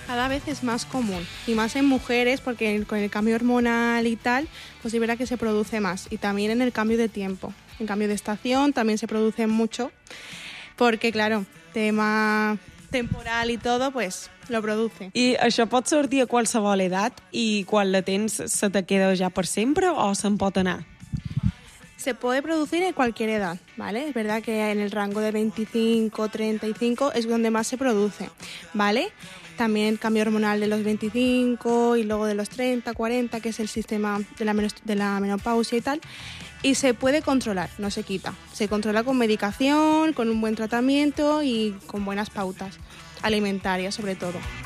Cada vez es más común y más en mujeres porque con el cambio hormonal y tal, pues es verdad que se produce más y también en el cambio de tiempo, en cambio de estación también se produce mucho porque claro, tema temporal y todo, pues lo produce. I això pot sortir a qualsevol edat i quan la tens se te queda ja per sempre o se'n pot anar? Se puede producir en cualquier edad, ¿vale? Es verdad que en el rango de 25, 35 es donde más se produce, ¿vale? También el cambio hormonal de los 25 y luego de los 30, 40, que es el sistema de la menopausia y tal. Y se puede controlar, no se quita. Se controla con medicación, con un buen tratamiento y con buenas pautas alimentarias sobre todo.